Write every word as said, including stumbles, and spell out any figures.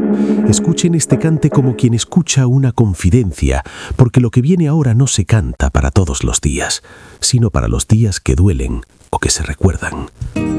Escuchen este cante como quien escucha una confidencia, porque lo que viene ahora no se canta para todos los días, sino para los días que duelen o que se recuerdan.